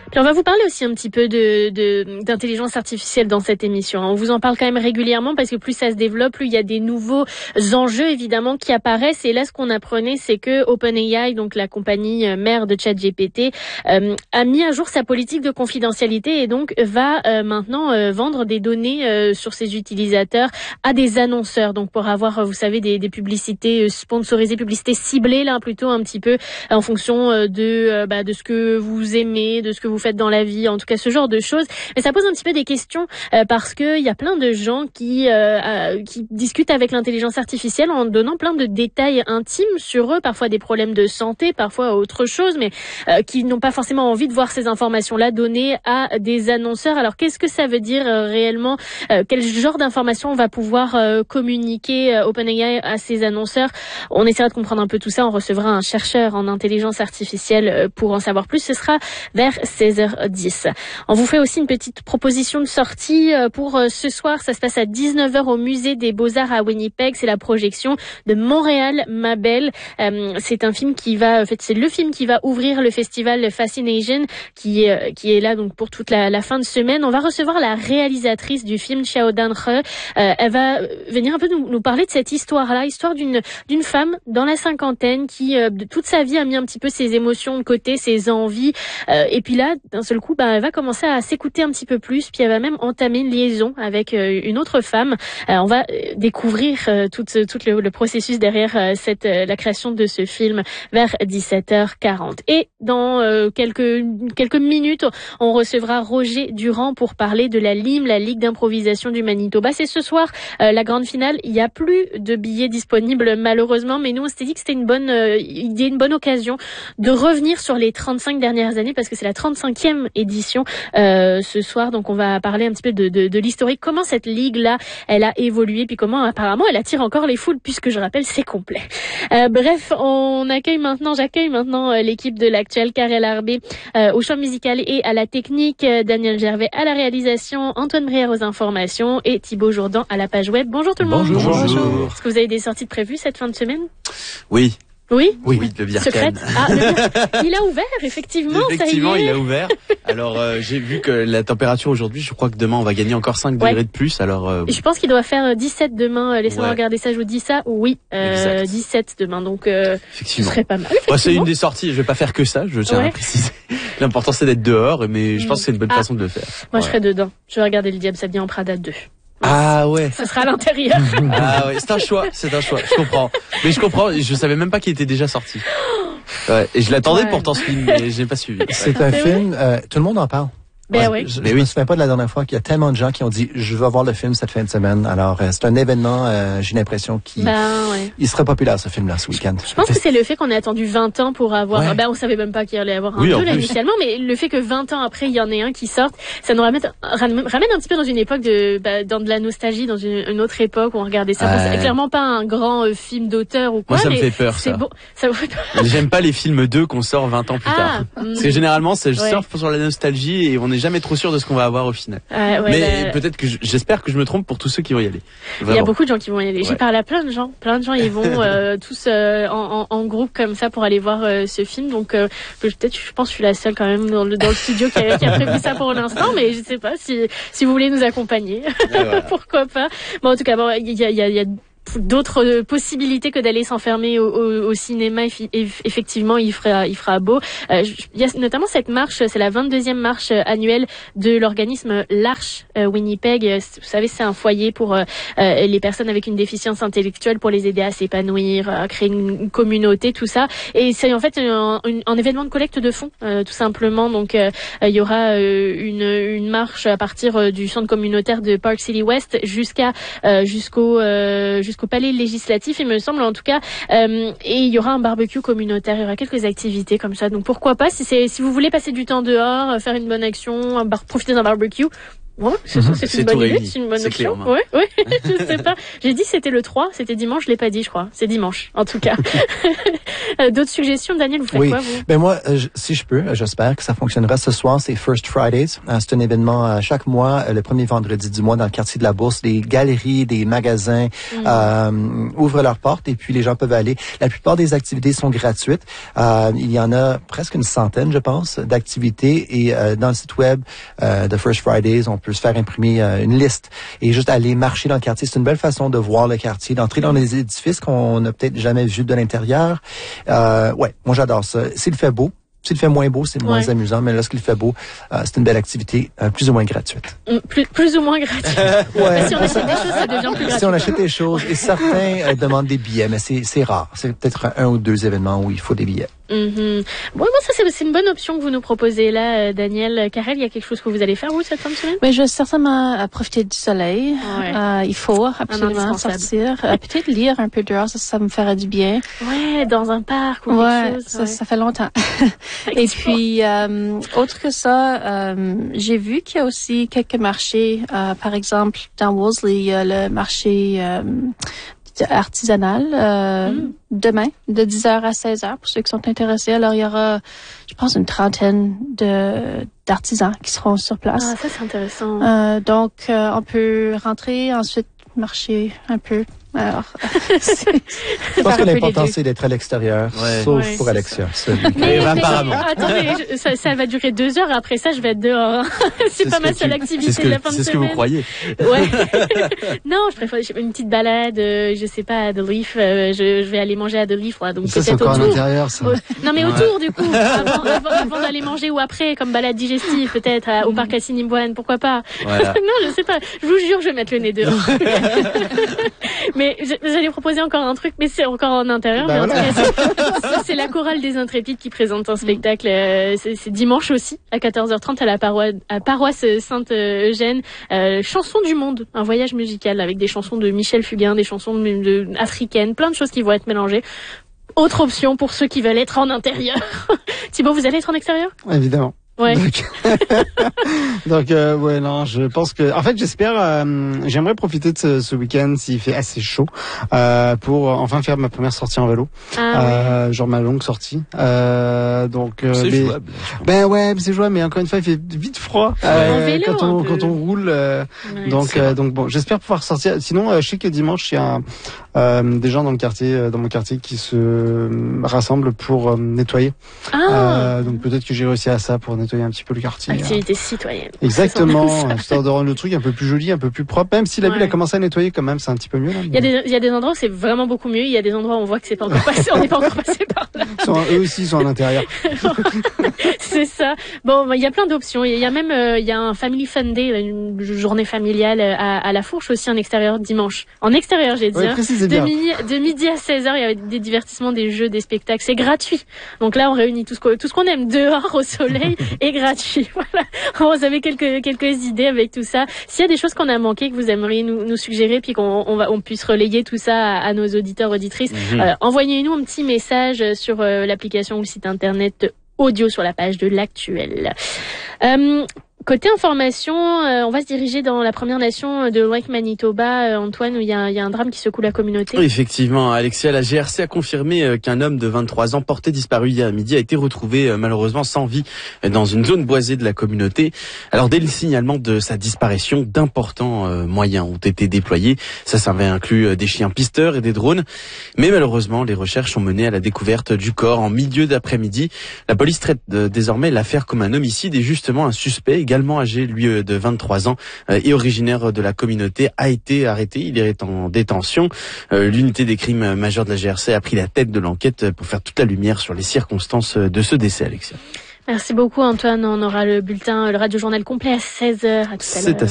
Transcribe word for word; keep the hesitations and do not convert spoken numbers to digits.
Puis on va vous parler aussi un petit peu de, de d'intelligence artificielle dans cette émission. On vous en parle quand même régulièrement parce que plus ça se développe, plus il y a des nouveaux enjeux évidemment qui apparaissent. Et là, ce qu'on apprenait, c'est que OpenAI, donc la compagnie mère de ChatGPT, euh, a mis à jour sa politique de confidentialité et donc va euh, maintenant euh, vendre des données euh, sur ses utilisateurs à des annonceurs. Donc pour avoir, vous savez, des, des publicités sponsorisées, publicités ciblées là plutôt un petit peu en fonction de euh, bah, de ce que vous aimez, de ce que vous faites dans la vie, en tout cas ce genre de choses. Mais ça pose un petit peu des questions euh, parce que il y a plein de gens qui euh, euh, qui discutent avec l'intelligence artificielle en donnant plein de détails intimes sur eux, parfois des problèmes de santé, parfois autre chose, mais euh, qui n'ont pas forcément envie de voir ces informations-là données à des annonceurs. Alors qu'est-ce que ça veut dire euh, réellement euh, Quel genre d'informations on va pouvoir euh, communiquer euh, OpenAI à ces annonceurs? On essaiera de comprendre un peu tout ça. On recevra un chercheur en intelligence artificielle euh, pour en savoir plus. Ce sera vers seize heures dix. On vous fait aussi une petite proposition de sortie euh, pour euh, ce soir. Ça se passe à dix-neuf heures au musée des Beaux-Arts à Winnipeg. C'est la projection de Montréal, ma belle. Euh, c'est un film qui va, en fait, c'est le film qui va ouvrir le festival Fascination, qui euh, qui est là donc pour toute la, la fin de semaine. On va recevoir la réalisatrice du film, Xiao Dan He. Euh, elle va venir un peu nous, nous parler de cette histoire-là, histoire d'une d'une femme dans la cinquantaine qui euh, de toute sa vie a mis un petit peu ses émotions de côté, ses envies, euh, et puis là d'un seul coup, bah, elle va commencer à s'écouter un petit peu plus, puis elle va même entamer une liaison avec euh, une autre femme. Euh, on va découvrir euh, tout, tout le, le processus derrière euh, cette euh, la création de ce film vers dix-sept heures quarante. Et dans euh, quelques quelques minutes, on recevra Roger Durand pour parler de la L I M, la Ligue d'improvisation du Manitoba. C'est ce soir euh, la grande finale. Il n'y a plus de billets disponibles malheureusement, mais nous on s'était dit que c'était une bonne euh, idée, une bonne occasion de revenir sur les trente-cinq dernières années parce que c'est la trente-cinquième édition euh, ce soir. Donc on va parler un petit peu de, de, de l'historique, comment cette ligue-là elle a évolué, puis comment apparemment elle attire encore les foules puisque je rappelle c'est complet. Euh, bref, on accueille maintenant, j'accueille maintenant euh, l'équipe de l'actuel, Karel Arbé euh, au chant musical et à la technique, euh, Daniel Gervais à la réalisation, Antoine Brière aux informations et Thibaut Jourdan à la page web. Bonjour tout le monde. Bonjour. Bonjour. Est-ce que vous avez des sorties de prévues cette fin de semaine? Oui. Oui, oui, oui, le Bierken. Ah, le... il a ouvert, effectivement. Effectivement, ça y est. il a ouvert. Alors, euh, j'ai vu que la température aujourd'hui, je crois que demain, on va gagner encore cinq ouais. degrés de plus. Alors, euh... je pense qu'il doit faire dix-sept demain. Laissez-moi ouais. regarder ça. Je vous dis ça. Oui, euh, dix-sept demain. Donc, euh, ce serait pas mal. Bah, c'est une des sorties. Je vais pas faire que ça. Je tiens ouais. à préciser. L'important, c'est d'être dehors, mais je pense que c'est une bonne ah. façon de le faire. Moi, ouais. je serai dedans. Je vais regarder le Diable s'habille en Prada deux. Ah ouais. Ce sera à l'intérieur. Ah ouais, c'est un choix, c'est un choix. Je comprends. Mais je comprends. Je savais même pas qu'il était déjà sorti. Ouais. Et je l'attendais ouais. pourtant ce film, mais j'ai pas suivi. C'est ouais. un film. Euh, tout le monde en parle. Ben ouais, oui. Je, mais je oui. me souviens pas de la dernière fois qu'il y a tellement de gens qui ont dit je veux voir le film cette fin de semaine. Alors euh, c'est un événement. Euh, j'ai l'impression qu'il ben, ouais. il serait populaire ce film-là ce week-end. Je pense que c'est le fait qu'on ait attendu vingt ans pour avoir. Ouais. Ben on savait même pas qu'il allait y avoir un oui, deux là initialement, mais le fait que vingt ans après il y en ait un qui sorte, ça nous ramène ramène un petit peu dans une époque de bah, dans de la nostalgie, dans une, une autre époque où on regardait ça. Euh... Bon, c'est clairement pas un grand euh, film d'auteur ou quoi. Moi ça mais me fait peur ça. Bon, ça me fait peur. J'aime pas les films d'eux qu'on sort vingt ans plus ah, tard. Parce que généralement c'est je ouais. surfe sur la nostalgie et on n'est jamais trop sûr de ce qu'on va avoir au final. Euh, ouais, mais bah... peut-être que je, j'espère que je me trompe pour tous ceux qui vont y aller. Vraiment. Il y a beaucoup de gens qui vont y aller. Ouais. J'ai parlé à plein de gens. Plein de gens ils vont euh, tous euh, en, en, en groupe comme ça pour aller voir euh, ce film. Donc euh, peut-être je pense que je suis la seule quand même dans le dans le studio qui a, qui a prévu ça pour l'instant, mais je sais pas si si vous voulez nous accompagner. Voilà. Pourquoi pas. Bon en tout cas bon il y a il y a, y a d'autres possibilités que d'aller s'enfermer au, au, au cinéma. Effectivement, il fera, il fera beau. Euh, il y a notamment cette marche, c'est la vingt-deuxième marche annuelle de l'organisme l'Arche euh, Winnipeg. Vous savez, c'est un foyer pour euh, les personnes avec une déficience intellectuelle pour les aider à s'épanouir, à créer une communauté, tout ça. Et c'est en fait un, un, un événement de collecte de fonds, euh, tout simplement. Donc, euh, il y aura euh, une, une marche à partir du centre communautaire de Park City West jusqu'à euh, jusqu'au euh, jusqu'au palais législatif, il me semble en tout cas, euh, et il y aura un barbecue communautaire, il y aura quelques activités comme ça, donc pourquoi pas, si c'est si vous voulez passer du temps dehors, faire une bonne action, bar, profiter d'un barbecue, Ouais, c'est, mm-hmm. c'est, c'est une bonne idée, c'est une bonne c'est option. Clair, ouais, ouais, je sais pas. J'ai dit c'était le trois, c'était dimanche, je l'ai pas dit, je crois. C'est dimanche, en tout cas. D'autres suggestions, Daniel, vous faites oui. quoi, vous? Ben moi, euh, si je peux, j'espère que ça fonctionnera. Ce soir, c'est First Fridays. Euh, c'est un événement euh, chaque mois, euh, le premier vendredi du mois dans le quartier de la Bourse. Des galeries, des magasins mm. euh, ouvrent leurs portes et puis les gens peuvent aller. La plupart des activités sont gratuites. Euh, il y en a presque une centaine, je pense, d'activités. Et euh, dans le site web euh, de First Fridays, on peut se faire imprimer euh, une liste et juste aller marcher dans le quartier. C'est une belle façon de voir le quartier, d'entrer dans les édifices qu'on n'a peut-être jamais vus de l'intérieur. Euh, ouais, moi j'adore ça. S'il fait beau, s'il fait moins beau, c'est moins ouais. amusant, mais lorsqu'il fait beau, euh, c'est une belle activité, euh, plus ou moins gratuite. Plus, plus ou moins gratuite. ouais. Si on achète des choses, ça devient plus gratuit. Si on achète des choses, et certains euh, demandent des billets, mais c'est, c'est rare. C'est peut-être un ou deux événements où il faut des billets. Mm-hmm. Bon, moi, ça, c'est, c'est une bonne option que vous nous proposez là, euh, Daniel. Karel, il y a quelque chose que vous allez faire, vous, cette fin de semaine? Mais je vais certainement euh, profiter du soleil. Ouais. Euh, il faut absolument sortir. Euh, peut-être lire un peu dehors, ça, ça me ferait du bien. Ouais, dans un parc ou ouais, quelque chose. Ça, ouais, ça fait longtemps. Et puis, euh, autre que ça, euh, j'ai vu qu'il y a aussi quelques marchés. Euh, par exemple, dans Wolseley, il y a le marché euh, artisanal euh, mm. demain, de dix heures à seize heures, pour ceux qui sont intéressés. Alors, il y aura, je pense, une trentaine de d'artisans qui seront sur place. Ah, ça, c'est intéressant. Euh, donc, euh, on peut rentrer, ensuite marcher un peu. Alors, c'est, je pense que l'important, c'est d'être à l'extérieur, ouais. sauf ouais, pour Alexia. Mais, mais apparemment. Attendez, je, ça, ça va durer deux heures. Après ça, je vais être dehors. c'est, c'est pas ma seule activité que, de la fin de c'est semaine. C'est ce que vous croyez. Ouais. non, je préfère une petite balade, euh, je sais pas, à The Leaf. Euh, je, je vais aller manger à The Leaf, là. Donc ça, peut-être c'est encore autour. À l'intérieur, ça. Non, mais ouais. autour, du coup. Avant, avant, avant d'aller manger ou après, comme balade digestive, peut-être, à, au parc Assiniboine, pourquoi pas. Voilà. Non, je sais pas. Je vous jure, je vais mettre le nez dehors. Mais j'allais proposer encore un truc, mais c'est encore en intérieur. Bah mais voilà. En tout cas, c'est, c'est la chorale des Intrépides qui présente un spectacle. Euh, c'est, c'est dimanche aussi, à quatorze heures trente, à la paroisse, à paroisse Sainte-Eugène. Euh, chansons du monde, un voyage musical avec des chansons de Michel Fugain, des chansons de, de, africaines, plein de choses qui vont être mélangées. Autre option pour ceux qui veulent être en intérieur. Thibaut, vous allez être en extérieur ? Évidemment. Ouais. Donc, Donc euh, ouais non, je pense que en fait j'espère, euh, j'aimerais profiter de ce, ce week-end s'il fait assez chaud euh, pour enfin faire ma première sortie en vélo, ah, euh, ouais. genre ma longue sortie. Euh, donc euh, c'est mais, jouable. Ben ouais, c'est jouable, mais encore une fois il fait vite froid euh, vélo, quand on quand on roule. Euh, ouais, donc euh, donc bon, j'espère pouvoir sortir. Sinon, euh, je sais que dimanche il y a euh, des gens dans le quartier, dans mon quartier, qui se rassemblent pour euh, nettoyer. Ah. Euh, donc peut-être que j'ai réussi à ça pour nettoyer un petit peu le quartier. Activité citoyenne. Exactement, histoire de rendre le truc un peu plus joli, un peu plus propre. Même si la ouais. ville a commencé à nettoyer quand même, c'est un petit peu mieux. Là, mais... Il y a des, il y a des endroits où c'est vraiment beaucoup mieux. Il y a des endroits où on voit que c'est pas encore passé, on n'est pas encore passé par là. Ils sont, eux aussi, ils sont à l'intérieur. C'est ça. Bon, il y a plein d'options. Il y a même, euh, il y a un Family Fun Day, une journée familiale à, à la Fourche aussi en extérieur dimanche. En extérieur, j'ai dit. Ouais, hein. de, midi, de midi à seize heures, il y avait des divertissements, des jeux, des spectacles. C'est gratuit. Donc là, on réunit tout ce qu'on, tout ce qu'on aime dehors au soleil est gratuit. Voilà. Vous avez quelques, quelques idées avec tout ça. S'il y a des choses qu'on a manquées que vous aimeriez nous, nous suggérer, puis qu'on on va, on puisse relayer tout ça à, à nos auditeurs, auditrices, mmh. euh, envoyez-nous un petit message sur euh, l'application ou le site internet audio sur la page de l'Actuel. Euh, Côté information, euh, on va se diriger dans la Première Nation de Lake Manitoba, euh, Antoine, où il y, a, il y a un drame qui secoue la communauté. Oui, effectivement, Alexia, la G R C a confirmé euh, qu'un homme de vingt-trois ans porté disparu hier à midi a été retrouvé euh, malheureusement sans vie euh, dans une zone boisée de la communauté. Alors dès le signalement de sa disparition, d'importants euh, moyens ont été déployés. Ça, ça avait inclus euh, des chiens pisteurs et des drones. Mais malheureusement, les recherches ont mené à la découverte du corps en milieu d'après-midi. La police traite euh, désormais l'affaire comme un homicide et justement un suspect également âgé, lui, de vingt-trois ans et originaire de la communauté, a été arrêté. Il est en détention. L'unité des crimes majeurs de la G R C a pris la tête de l'enquête pour faire toute la lumière sur les circonstances de ce décès, Alexia. Merci beaucoup, Antoine. On aura le bulletin, le radio-journal complet à seize heures. À tout à l'heure.